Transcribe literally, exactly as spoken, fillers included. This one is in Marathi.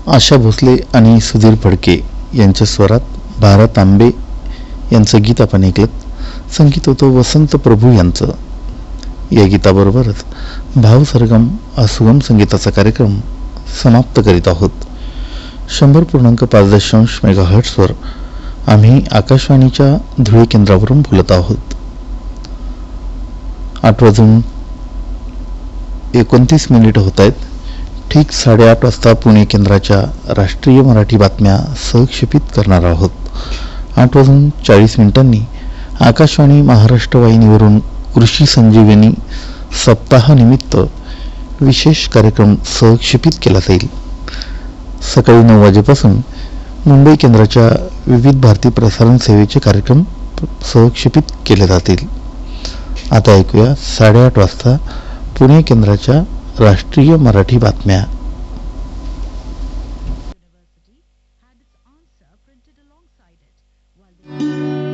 आशा भोसले आणि सुधीर फडके यांच्या स्वरात भारत आंबे यांचं गीत आपण ऐकलं. संगीत होतं वसंत प्रभू यांचं. या गीताबरोबरच भाव सरगम हा सुगम संगीताचा कार्यक्रम समाप्त करीत आहोत. शंभर पूर्णांक पाच दशांश मेगा हर्ट्सवर आम्ही आकाशवाणीच्या धुळे केंद्रावरून बोलत आहोत. आठ वाजून एकोणतीस मिनिट होत आहेत. ठीक साडेआठ वाजता पुणे केंद्राच्या राष्ट्रीय मराठी बातम्या सहक्षेपित करणार आहोत. आठ वाजून चाळीस मिनिटांनी आकाशवाणी महाराष्ट्र वाहिनीवरून कृषी संजीवनी सप्ताहानिमित्त विशेष कार्यक्रम सहक्षेपित केला जाईल. सकाळी नऊ वाजेपासून मुंबई केंद्राच्या विविध भारती प्रसारण सेवेचे कार्यक्रम सहक्षेपित केले जातील. आता ऐकूया साडेआठ वाजता पुणे केंद्राच्या राष्ट्रीय मराठी बातम्या. University had its answer printed alongside it, while the